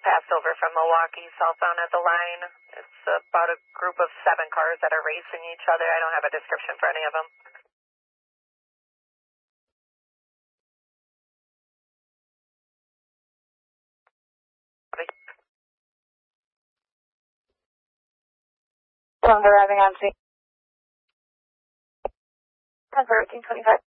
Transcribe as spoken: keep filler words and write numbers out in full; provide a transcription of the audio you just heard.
passed over from Milwaukee southbound at the line. It's about a group of seven cars that are racing each other. I don't have a description for any of them. Long arriving on scene. ten for eighteen twenty-five.